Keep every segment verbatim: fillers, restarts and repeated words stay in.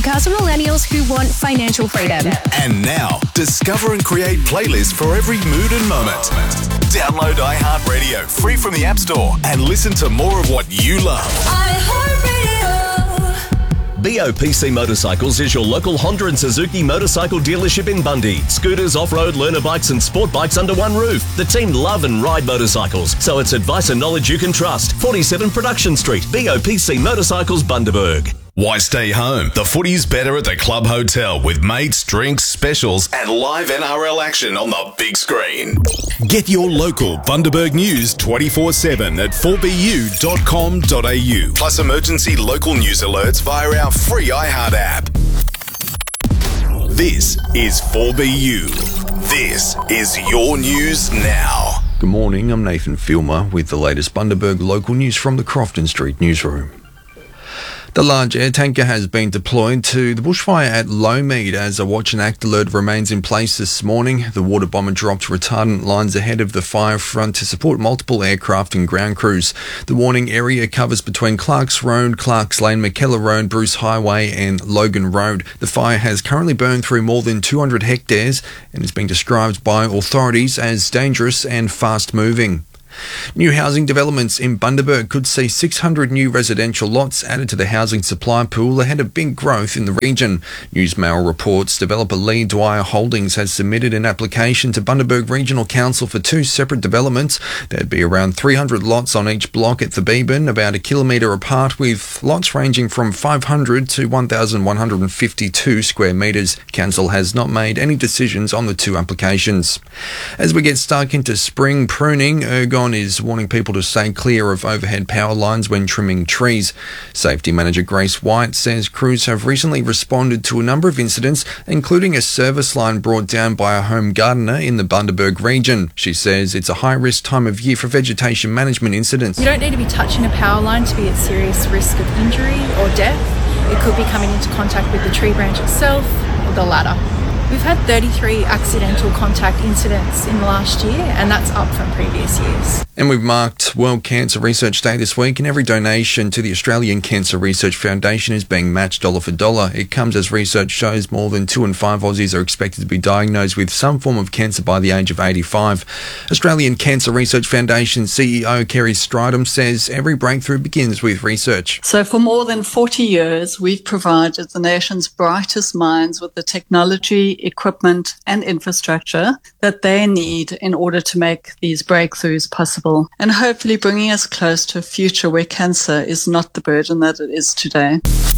podcast for millennials who want financial freedom. And now, discover and create playlists for every mood and moment. Download iHeartRadio free from the App Store and listen to more of what you love. iHeartRadio. B O P C Motorcycles is your local Honda and Suzuki motorcycle dealership in Bundy. Scooters, off-road, learner bikes and sport bikes under one roof. The team love and ride motorcycles, so it's advice and knowledge you can trust. forty-seven Production Street, B O P C Motorcycles, Bundaberg. Why stay home? The footy's better at the Club Hotel with mates, drinks, specials and live N R L action on the big screen. Get your local Bundaberg news twenty-four seven at four b u dot com dot a u. Plus emergency local news alerts via our free iHeart app. This is four B U. This is your news now. Good morning, I'm Nathan Filmer with the latest Bundaberg local news from the Crofton Street newsroom. The large air tanker has been deployed to the bushfire at Lowmead as a watch and act alert remains in place this morning. The water bomber dropped retardant lines ahead of the fire front to support multiple aircraft and ground crews. The warning area covers between Clark's Road, Clark's Lane, McKellar Road, Bruce Highway and Logan Road. The fire has currently burned through more than two hundred hectares and is being described by authorities as dangerous and fast moving. New housing developments in Bundaberg could see six hundred new residential lots added to the housing supply pool ahead of big growth in the region. Newsmail reports developer Lee Dwyer Holdings has submitted an application to Bundaberg Regional Council for two separate developments. There'd be around three hundred lots on each block at the Beeban, about a kilometre apart, with lots ranging from five hundred to one thousand one hundred fifty-two square metres. Council has not made any decisions on the two applications. As we get stuck into spring pruning, Ergon is warning people to stay clear of overhead power lines when trimming trees. Safety Manager Grace White says crews have recently responded to a number of incidents, including a service line brought down by a home gardener in the Bundaberg region. She says it's a high-risk time of year for vegetation management incidents. You don't need to be touching a power line to be at serious risk of injury or death. It could be coming into contact with the tree branch itself or the ladder. We've had thirty-three accidental contact incidents in the last year, and that's up from previous years. And we've marked World Cancer Research Day this week, and every donation to the Australian Cancer Research Foundation is being matched dollar for dollar. It comes as research shows more than two in five Aussies are expected to be diagnosed with some form of cancer by the age of eighty-five. Australian Cancer Research Foundation C E O Kerry Stridham says every breakthrough begins with research. So for more than forty years, we've provided the nation's brightest minds with the technology, equipment and infrastructure that they need in order to make these breakthroughs possible, and hopefully bringing us close to a future where cancer is not the burden that it is today.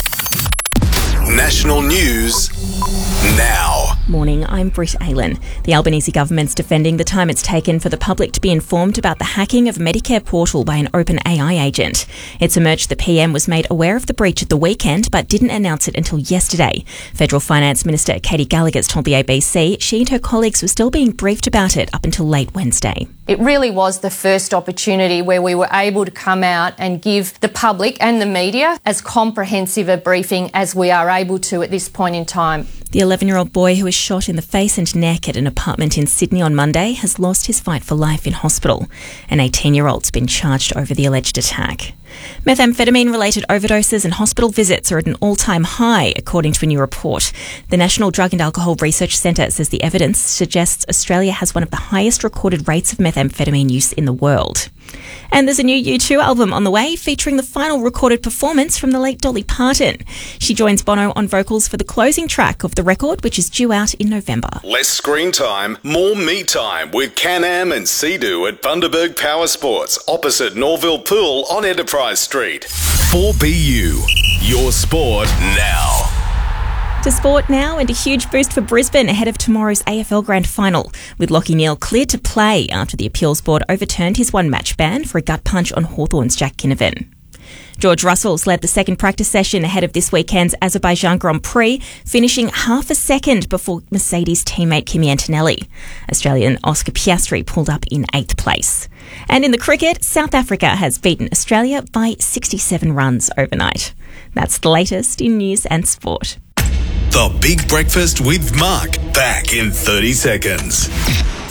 National news now. Morning, I'm Britt Aylan. The Albanese government's defending the time it's taken for the public to be informed about the hacking of Medicare portal by an open A I agent. It's emerged the P M was made aware of the breach at the weekend but didn't announce it until yesterday. Federal Finance Minister Katie Gallagher's told the A B C she and her colleagues were still being briefed about it up until late Wednesday. It really was the first opportunity where we were able to come out and give the public and the media as comprehensive a briefing as we are able to at this point in time. The eleven-year-old boy who was shot in the face and neck at an apartment in Sydney on Monday has lost his fight for life in hospital. An eighteen-year-old's been charged over the alleged attack. Methamphetamine-related overdoses and hospital visits are at an all-time high, according to a new report. The National Drug and Alcohol Research Centre says the evidence suggests Australia has one of the highest recorded rates of methamphetamine use in the world. And there's a new U two album on the way featuring the final recorded performance from the late Dolly Parton. She joins Bono on vocals for the closing track of the record, which is due out in November. Less screen time, more me time with Can-Am and Sea-Doo at Bundaberg Power Sports, opposite Norville Pool on Enterprise Street. four B U, your sport now. To sport now, and a huge boost for Brisbane ahead of tomorrow's A F L Grand Final, with Lachie Neale cleared to play after the appeals board overturned his one-match ban for a gut punch on Hawthorn's Jack Kinnivan. George Russell's led the second practice session ahead of this weekend's Azerbaijan Grand Prix, finishing half a second before Mercedes teammate Kimi Antonelli. Australian Oscar Piastri pulled up in eighth place. And in the cricket, South Africa has beaten Australia by sixty-seven runs overnight. That's the latest in news and sport. The Big Breakfast with Mark, back in thirty seconds.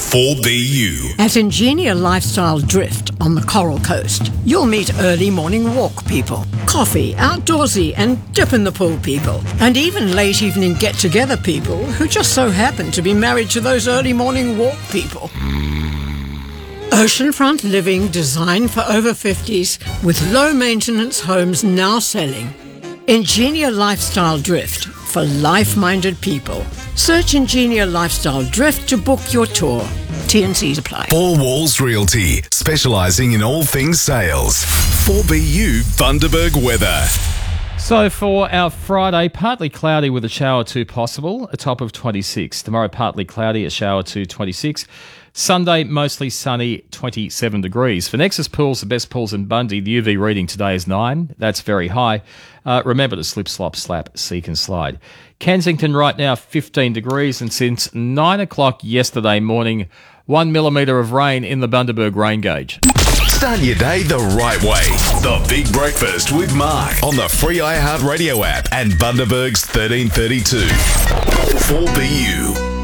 four B U. At Ingenia Lifestyle Drift on the Coral Coast, you'll meet early morning walk people, coffee, outdoorsy and dip in the pool people, and even late evening get-together people who just so happen to be married to those early morning walk people. Oceanfront living designed for over fifties with low-maintenance homes now selling. Ingenia Lifestyle Drift for life-minded people. Search Ingenia Lifestyle Drift to book your tour. T and C's apply. Four Walls Realty, specialising in all things sales. four B U Bundaberg weather. So for our Friday, partly cloudy with a shower or two possible, a top of twenty-six. Tomorrow, partly cloudy, a shower or two, twenty-six. Sunday, mostly sunny, twenty-seven degrees. For Nexus Pools, the best pools in Bundy, the U V reading today is nine. That's very high. Uh, remember to slip, slop, slap, seek and slide. Kensington right now, fifteen degrees. And since nine o'clock yesterday morning, one millimetre of rain in the Bundaberg rain gauge. Start your day the right way. The Big Breakfast with Mark on the free iHeartRadio app and Bundaberg's thirteen thirty-two. four B U.